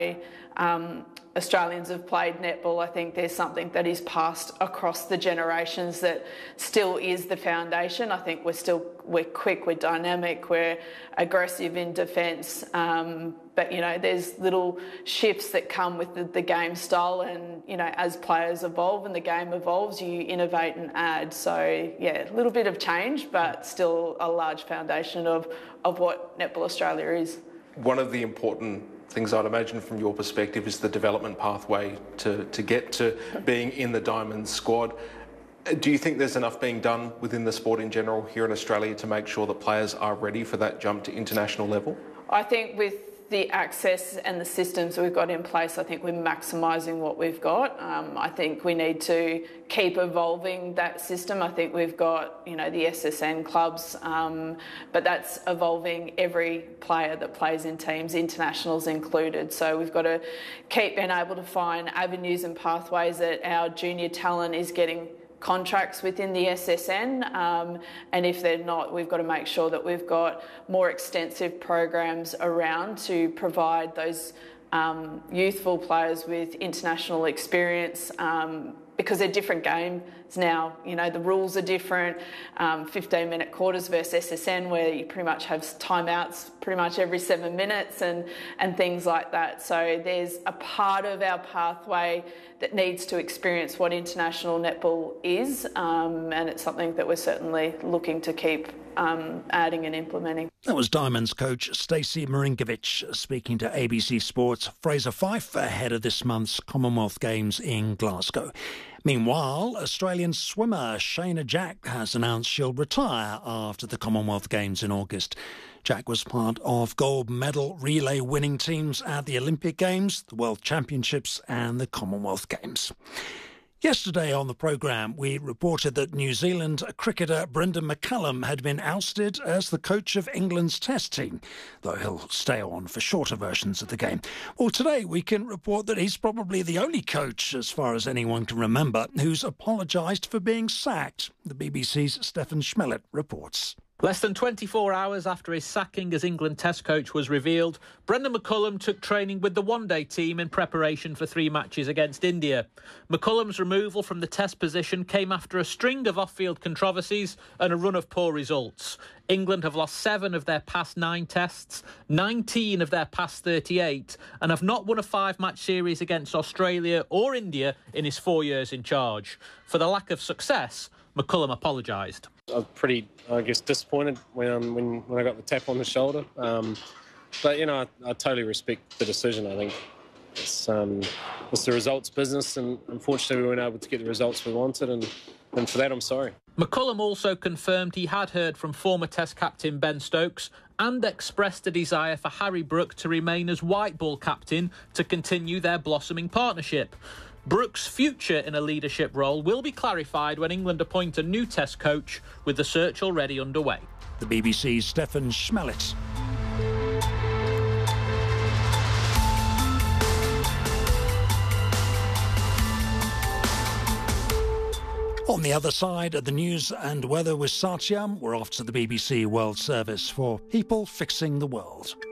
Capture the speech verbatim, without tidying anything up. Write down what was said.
Um, Australians have played netball. I think there's something that is passed across the generations that still is the foundation. I think we're still we're quick, we're dynamic, we're aggressive in defence. Um, but you know, there's little shifts that come with the, the game style, and you know, as players evolve and the game evolves, you innovate and add. So yeah, a little bit of change, but still a large foundation of of what Netball Australia is. One of the important things I'd imagine from your perspective is the development pathway to, to get to being in the Diamonds squad. Do you think there's enough being done within the sport in general here in Australia to make sure that players are ready for that jump to international level? I think with the access and the systems we've got in place, I think we're maximising what we've got. Um, I think we need to keep evolving that system. I think we've got, you know, the S S N clubs, um, but that's evolving every player that plays in teams, internationals included. So we've got to keep being able to find avenues and pathways that our junior talent is getting contracts within the S S N, um, and if they're not, we've got to make sure that we've got more extensive programs around to provide those um, youthful players with international experience, um, because they're different games now. You know, the rules are different. Um, fifteen minute quarters versus S S N, where you pretty much have timeouts pretty much every seven minutes and, and things like that. So there's a part of our pathway that needs to experience what international netball is, um, and it's something that we're certainly looking to keep um, adding and implementing. That was Diamonds coach Stacey Marinkovic speaking to A B C Sports' Fraser Fyfe ahead of this month's Commonwealth Games in Glasgow. Meanwhile, Australian swimmer Shayna Jack has announced she'll retire after the Commonwealth Games in August. Jack was part of gold medal relay winning teams at the Olympic Games, the World Championships and the Commonwealth Games. Yesterday on the programme, we reported that New Zealand cricketer Brendan McCullum had been ousted as the coach of England's Test team, though he'll stay on for shorter versions of the game. Well, today we can report that he's probably the only coach, as far as anyone can remember, who's apologised for being sacked. The B B C's Stefan Schmelit reports. Less than twenty-four hours after his sacking as England Test coach was revealed, Brendan McCullum took training with the one-day team in preparation for three matches against India. McCullum's removal from the Test position came after a string of off-field controversies and a run of poor results. England have lost seven of their past nine tests, nineteen of their past thirty-eight, and have not won a five-match series against Australia or India in his four years in charge. For the lack of success, McCullum apologised. I was pretty, I guess, disappointed when when, when I got the tap on the shoulder. Um, but, you know, I, I totally respect the decision. I think it's, um, it's the results business, and unfortunately we weren't able to get the results we wanted, and, and for that I'm sorry. McCullum also confirmed he had heard from former Test captain Ben Stokes and expressed a desire for Harry Brook to remain as white ball captain to continue their blossoming partnership. Brook's future in a leadership role will be clarified when England appoint a new Test coach, with the search already underway. The B B C's Stefan Schmelit. On the other side of the news and weather with Satyam, we're off to the B B C World Service for People Fixing the World.